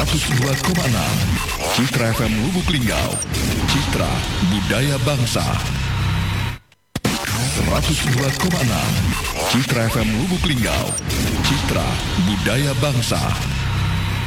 102,6 Citra FM Lubuk Linggau, Citra Budaya Bangsa. 102,6 Citra FM Lubuk Linggau, Citra Budaya Bangsa.